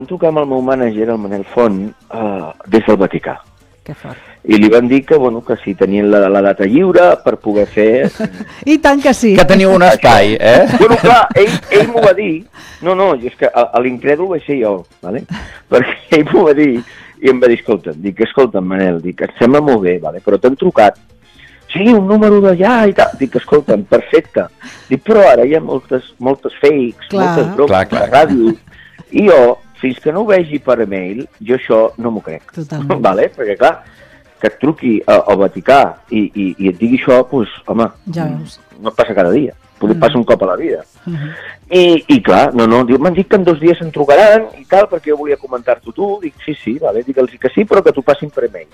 trucar amb el meu mànager, el Manel Font, des del Vaticà. Que fort. I li van dir que, que si tenien la data lliure per poder fer... I tant que sí. Que teniu un espai, Clar, ell m'ho va dir. No, és que l'incrèdul vaig ser jo, ¿vale? Perquè ell m'ho va dir i em va dir, escolta'm, Manel, et sembla molt bé, ¿vale? Però t'han trucat. Sí, un número d'allà i tal. Escolta'm, perfecte. Però ara hi ha moltes fakes, moltes bromes de ràdio. I jo, fins que no ho vegi per e-mail, jo això no m'ho crec. Totalment. Vale? Perquè, clar, que et truqui al Vaticà i et digui això, doncs, home, ja veus. No passa cada dia. Potser passa un cop a la vida. I clar, diu, m'han dit que en 2 dies se'n trucaran i tal, perquè jo volia comentar-t'ho tu. Dic, sí, vale, digue'ls que sí, però que t'ho passin per e-mail.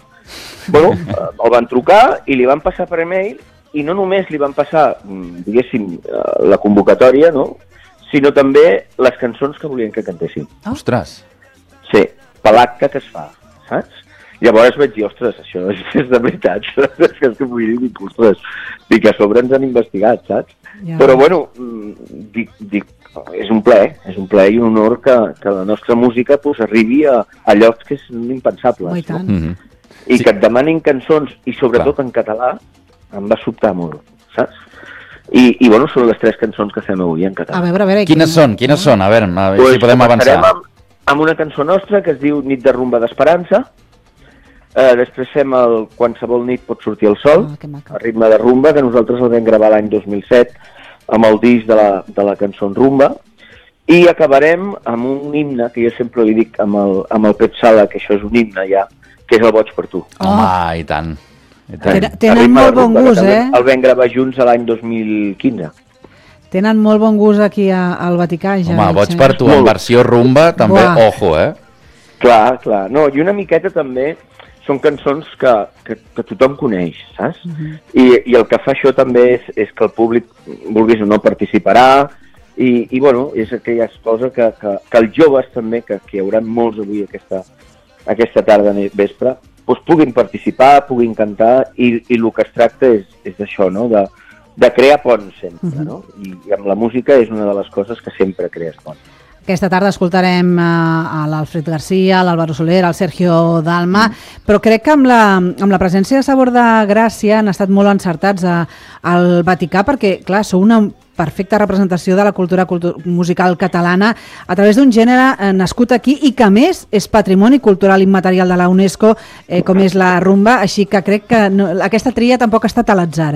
El van trucar i li van passar per e-mail, i no només li van passar, diguéssim, la convocatòria, no?, sinó també les cançons que volien que cantessin. Ostres! Sí, per l'acte que es fa, saps? Llavors vaig dir, ostres, això és de veritat, és que vull dir, ostres, dic, a sobre ens han investigat, saps? Ja. Però dic, és un plaer i un honor que la nostra música arribi a llocs que són impensables. No? I que et demanin cançons, i sobretot en català, em va sobtar molt, saps? I són les 3 cançons que fem avui en català. A veure, quines són? A veure si podem avançar. Amb una cançó nostra que es diu Nit de rumba d'esperança. Després fem el Qualsevol nit pot sortir el sol, a ritme de rumba, que nosaltres el vam gravar l'any 2007 amb el disc de la cançó en rumba. I acabarem amb un himne, que jo sempre li dic amb el Pep Sala, que això és un himne ja, que és el Boig per tu. Home, i tant. Tenen molt bon gust, El vam gravar junts l'any 2015. Tenen molt bon gust aquí al Vaticà. Home, Boig per tu, en versió rumba, també, ojo, Clar. No, i una miqueta també són cançons que tothom coneix, saps? I el que fa això també és que el públic, vulguis o no, participarà, i és aquella cosa que els joves també, que hi haurà molts avui aquesta tarda vespre, doncs puguin participar, puguin cantar, i el que es tracta és d'això, no?, de crear ponts sempre, no? I amb la música és una de les coses que sempre crees ponts. Aquesta tarda escoltarem a l'Alfred Garcia, l'Álvaro Soler, el Sergio Dalma, però crec que amb la presència de Sabor de Gràcia han estat molt encertats al Vaticà, perquè, clar, sou una perfecta representació de la cultura musical catalana a través d'un gènere nascut aquí i que, a més, és patrimoni cultural immaterial de la UNESCO, com és la rumba, així que crec que aquesta tria tampoc ha estat a l'atzar,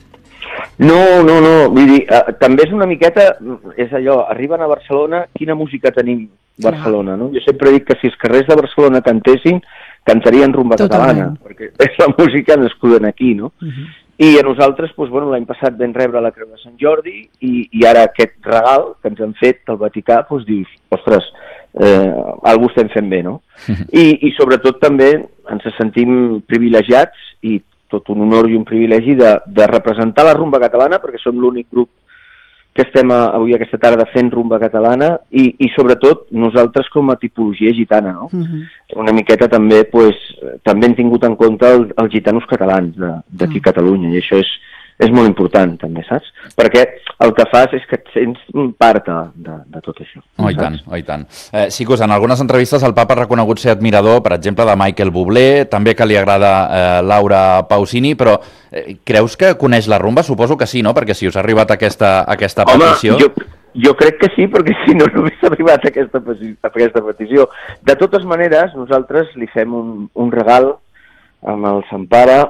No, vull dir, també és una miqueta, és allò, arriben a Barcelona, quina música tenim a Barcelona, no? Jo sempre dic que si els carrers de Barcelona cantessin, cantarien rumba catalana, perquè és la música nascuda aquí, no? I a nosaltres, l'any passat vam rebre la Creu de Sant Jordi, i ara aquest regal que ens han fet del Vaticà, dius, ostres, alguna cosa estem fent bé, no? I sobretot també ens sentim privilegiats, i tot un honor i un privilegi de representar la rumba catalana, perquè som l'únic grup que estem avui aquesta tarda fent rumba catalana, i sobretot nosaltres com a tipologia gitana, no? Una miqueta també, també hem tingut en compte els gitanos catalans d'aquí a Catalunya, i això és molt important també, saps? Perquè el que fas és que et sents part de tot això. Oh, i tant. Sicus, en algunes entrevistes el Papa ha reconegut ser admirador, per exemple, de Michael Bublé, també que li agrada Laura Pausini, però creus que coneix la rumba? Suposo que sí, no? Perquè si us ha arribat aquesta petició... Home, jo crec que sí, perquè si no només ha arribat aquesta petició. De totes maneres, nosaltres li fem un regal amb el Sant Pare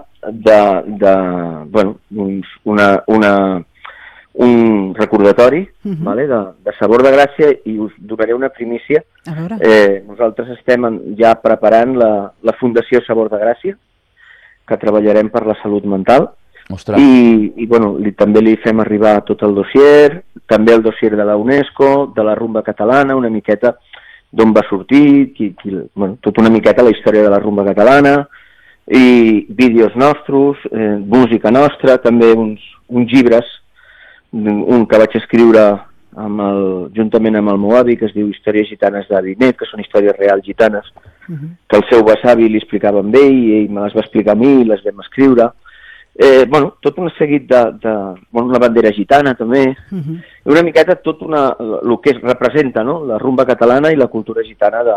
un recordatori de Sabor de Gràcia, i us donaré una primícia. Nosaltres estem ja preparant la Fundació Sabor de Gràcia, que treballarem per la salut mental. I també li fem arribar tot el dossier, també el dossier de la UNESCO, de la rumba catalana, una miqueta d'on va sortir, tota una miqueta la història de la rumba catalana, i vídeos nostres, música nostra, també uns llibres, un que vaig escriure juntament amb el meu avi, que es diu Històries gitanes d'avi Net, que són històries reals gitanes, que el seu besavi li explicava amb ell, i ell me les va explicar a mi, i les vam escriure. Tot un seguit una bandera gitana també, una miqueta tot el que representa la rumba catalana i la cultura gitana